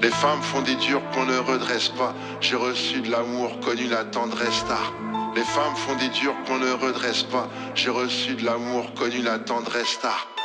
Les femmes font des durs qu'on ne redresse pas. J'ai reçu de l'amour, connu la tendresse tard. Les femmes font des durs qu'on ne redresse pas. J'ai reçu de l'amour, connu la tendresse tard.